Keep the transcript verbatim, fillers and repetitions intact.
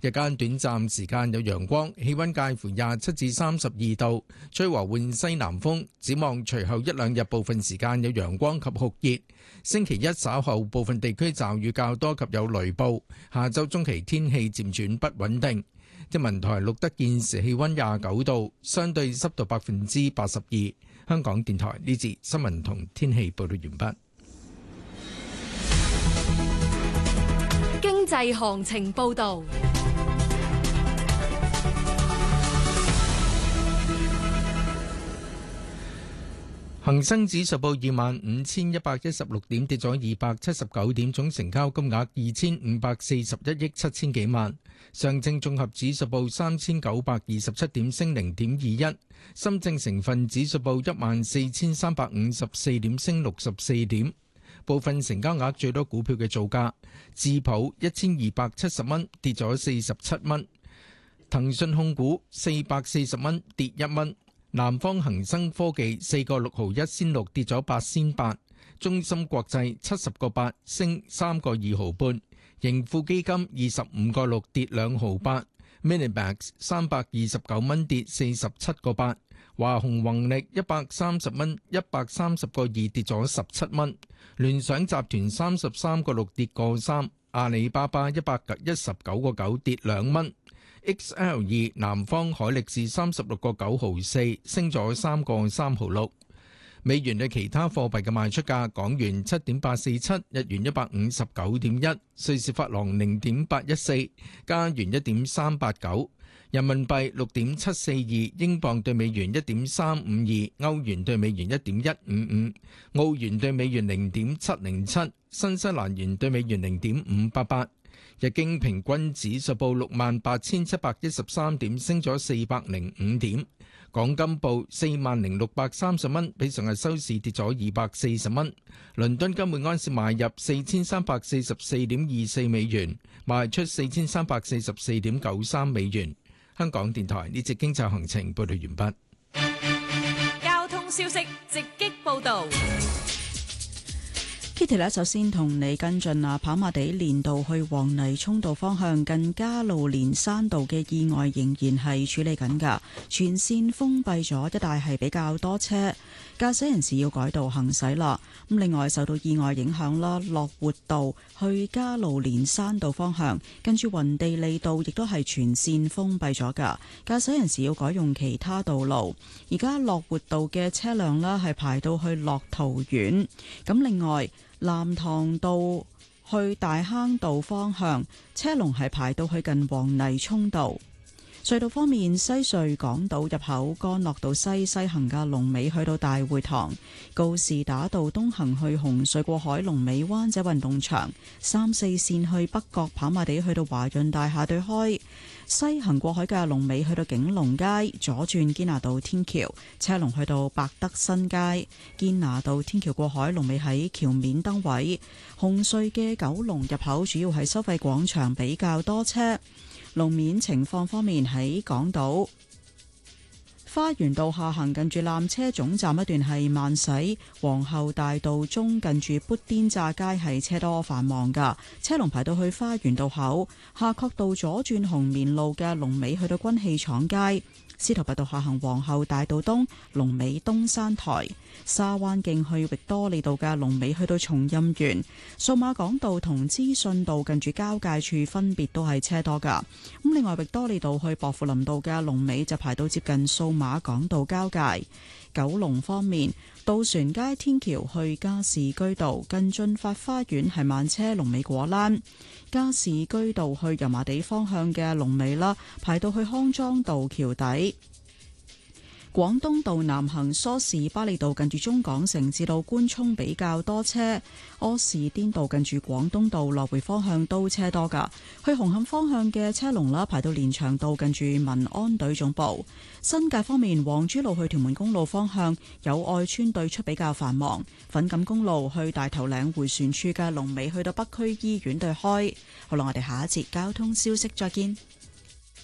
日間短暫時間有陽光，氣溫介乎廿七至三十二度，吹和緩西南風。展望隨後一兩日部分時間有陽光及酷熱，星期一稍後部分地區驟雨較多及有雷暴。下周中期天氣漸轉不穩定。天文台錄得現時氣溫廿九度，相對濕度百分之八十二。香港電台呢節新聞同天氣報道完畢。 經濟行情報道。 恒生指數報二萬五千一百一十六點，跌咗二百七十九點，總成交金額二千五百四十一億七千幾萬。上證綜合指數報三千九百二十七點，升零點二一。深證成分指數報一萬四千三百五十四點，升六十四點。部分成交額最多股票嘅造價：智普一千二百七十蚊，跌咗四十七蚊；騰訊控股四百四十蚊，跌一蚊。南方恒生科技四個六毫一仙六，跌咗八仙八。中芯國際七十個八，升三個二毫半。盈富基金二十五個六，跌兩毫八。Minimax 三百二十九蚊，跌四十七個八。華虹宏力一百三十蚊，一百三十個二，跌咗十七蚊。聯想集團三十三個六，跌個三。阿里巴巴一百一十九個九，跌兩蚊。X L 二南方海力士三十六個九毫四，升咗三個三毫六。美元對其他貨幣嘅賣出價：港元七點八四七，日元一百五十九點一，瑞士法郎零點八一四，加元一點三八九，人民幣六點七四二，英鎊對美元一點三五二，歐元對美元一點一五五，澳元對美元零點七零七，新西蘭元對美元零點五八八。日經平均指數報六萬八千七百一十三點，升咗四百零五點。港金報四萬零六百三十蚊，比上日收市跌咗二百四十蚊。倫敦金每安士買入四千三百四十四點二四美元，賣出四千三百四十四點九三美元。香港電台呢節經濟行情報道完畢。 交通消息直擊報道。 Kitty 咧，首先同你跟進啊，跑馬地連道去黃泥涌道方向近加路連山道嘅意外仍然係處理緊㗎，全線封閉咗，一帶係比較多車，駕駛人士要改道行駛啦。咁另外受到意外影響啦，樂活道去加路連山道方向跟住雲地利道亦都係全線封閉咗㗎，駕駛人士要改用其他道路。而家樂活道嘅車輛啦係排到去樂桃苑，咁另外藍塘道去大坑道方向車龍係排到去近黃泥涌道。隧道方面，西隧港島入口干諾道西西行嘅龍尾去到大會堂，告士打道東行去紅隧過海龍尾灣仔運動場，三四線去北角跑馬地去到華潤大廈對開，西行過海嘅龍尾去到景隆街，左轉堅拿道天橋車龍去到百德新街，堅拿道天橋過海龍尾喺橋面燈位。紅隧嘅九龍入口主要係收費廣場比較多車。路面情況方面，喺港島花園道下行近住纜車總站一段係慢駛，皇后大道中近住砵甸乍街係車多繁忙噶，車龍排到去花園道口，夏慤道左轉紅棉路嘅龍尾去到軍器廠街。司徒拔道下行皇后大道東龍尾東山台，沙灣徑去域多利道嘅龍尾去到松蔭園，數碼港道同資訊道近住交界處分別都係車多噶。咁另外域多利道去薄扶林道嘅龍尾就排到接近數碼港道交界。九龍方面，渡船街天橋去加士居道近駿發花園係慢車龍尾果欄，加士居道去油麻地方向嘅龍尾啦，排到去康莊道橋底。廣東道南行梳士巴利道近住中港城至到官涌比較多車，柯士甸道近住廣東道來回方向都車多噶。去紅磡方向嘅車龍啦，排到連翔道近住民安隊總部。新界方面，黃珠路去屯門公路方向友愛邨對出比較繁忙，粉錦公路去大頭嶺迴旋處嘅龍尾去到北區醫院對開。好啦，我哋下一節交通消息再見。